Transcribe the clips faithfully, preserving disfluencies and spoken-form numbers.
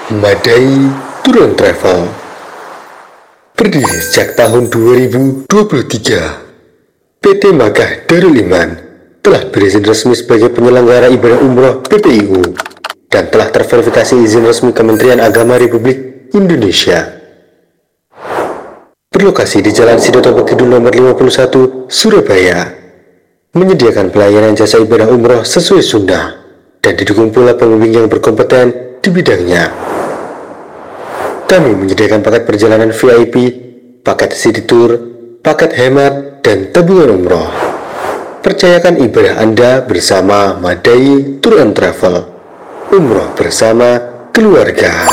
Madai Tour and Travel berdiri sejak tahun dua ribu dua puluh tiga. P T Makkah Darul Iman telah berizin resmi sebagai penyelenggara ibadah umroh P P I U dan telah terverifikasi izin resmi Kementerian Agama Republik Indonesia. Berlokasi di Jalan Sidoto Kidul nomor lima puluh satu, Surabaya, menyediakan pelayanan jasa ibadah umroh sesuai sunnah dan didukung pula pembimbing yang berkompeten di bidangnya. Kami menyediakan paket perjalanan V I P, paket city tour, paket hemat, dan tabungan umroh. Percayakan ibadah Anda bersama Madai Tour and Travel. Umroh bersama keluarga.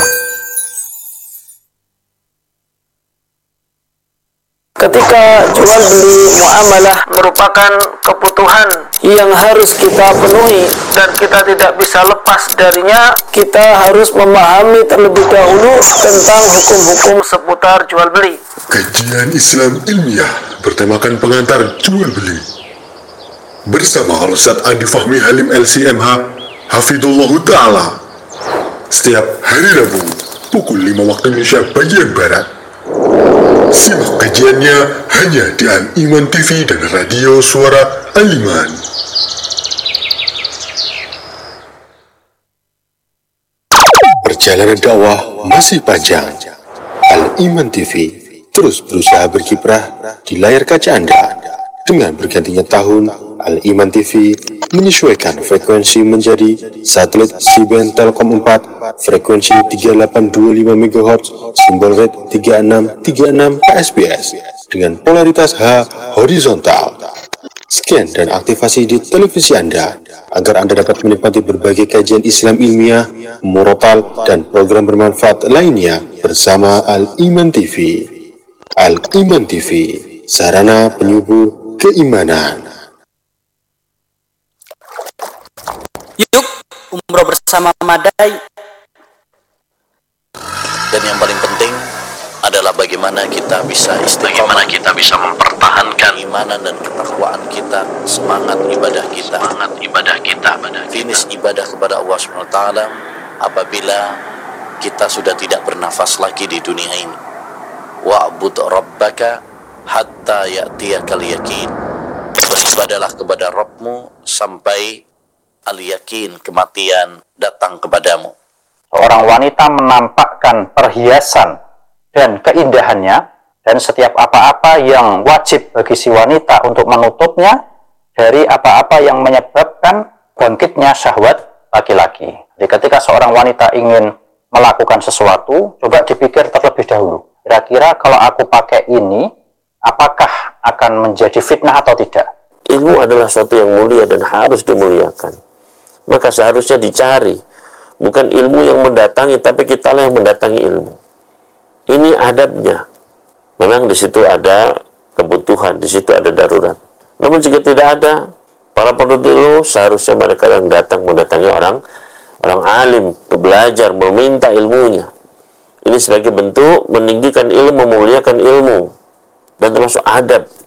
Ketika jual beli muamalah merupakan kebutuhan yang harus kita penuhi dan kita tidak bisa lepas darinya, kita harus memahami terlebih dahulu tentang hukum-hukum seputar jual beli. Kajian Islam ilmiah bertemakan pengantar jual beli bersama Al-Ustaz Andi Fahmi Halim L C M H Hafidhullah Ta'ala setiap hari Rabu pukul lima waktu Indonesia bagian Barat. Simak kajiannya hanya di Al-Iman T V dan Radio Suara Al-Iman. Perjalanan dakwah masih panjang. Al-Iman T V terus berusaha berkiprah di layar kaca Anda. Dengan bergantinya tahun, Al-Iman T V menyesuaikan frekuensi menjadi satelit C-band Telkom empat, frekuensi tiga delapan dua lima megahertz, simbol rate tiga enam tiga enam K S B S, dengan polaritas H horizontal. Scan dan aktivasi di televisi Anda, agar Anda dapat menikmati berbagai kajian Islam ilmiah, murotal, dan program bermanfaat lainnya bersama Al-Iman T V. Al-Iman T V, sarana penyubur keimanan. Yuk, umroh bersama Madai. Dan yang paling penting adalah bagaimana kita bisa istiqomah, bagaimana kita bisa mempertahankan imanan dan ketakwaan kita, semangat ibadah kita, semangat ibadah kita, finish ibadah kepada Allah Subhanahu wa taala apabila kita sudah tidak bernafas lagi di dunia ini. Wa'bud rabbaka hatta ya'tiyakal yaqin. Beribadahlah kepada Rabbmu sampai al-yakin, kematian datang kepadamu. Seorang wanita menampakkan perhiasan dan keindahannya, dan setiap apa-apa yang wajib bagi si wanita untuk menutupnya dari apa-apa yang menyebabkan bangkitnya syahwat laki-laki. Jadi ketika seorang wanita ingin melakukan sesuatu, coba dipikir terlebih dahulu. Kira-kira kalau aku pakai ini, apakah akan menjadi fitnah atau tidak? Ilmu adalah sesuatu yang mulia dan harus dimuliakan. Maka seharusnya dicari, bukan ilmu yang mendatangi, tapi kitalah yang mendatangi ilmu. Ini adabnya. Memang di situ ada kebutuhan, di situ ada darurat. Namun jika tidak ada, para penuntut ilmu seharusnya mereka yang datang mendatangi orang orang alim, belajar, meminta ilmunya. Ini sebagai bentuk meninggikan ilmu, memuliakan ilmu, dan termasuk adab.